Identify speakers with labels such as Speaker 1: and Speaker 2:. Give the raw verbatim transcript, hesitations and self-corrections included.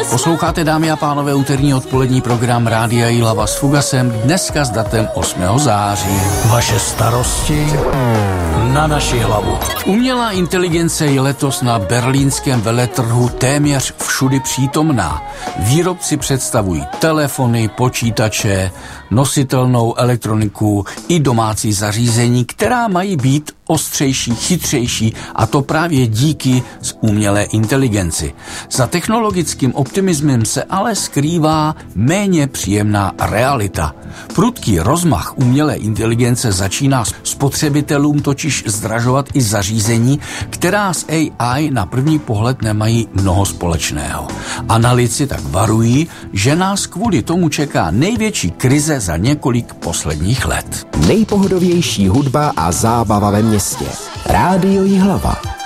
Speaker 1: Posloucháte, dámy a pánové, úterní odpolední program Rádia Jihlava s Fugasem, dneska s datem osmého září.
Speaker 2: Vaše starosti na naši hlavu.
Speaker 1: Umělá inteligence je letos na berlínském veletrhu téměř všudy přítomná. Výrobci představují telefony, počítače, nositelnou elektroniku i domácí zařízení, která mají být ostřejší, chytřejší, a to právě díky z umělé inteligenci. Za technologickým optimismem se ale skrývá méně příjemná realita. Prudký rozmach umělé inteligence začíná spotřebitelům totiž zdražovat i zařízení, která s A I na první pohled nemají mnoho společného. Analytici tak varují, že nás kvůli tomu čeká největší krize za několik posledních let.
Speaker 3: Nejpohodovější hudba a zábava ve městě. Rádio Jihlava.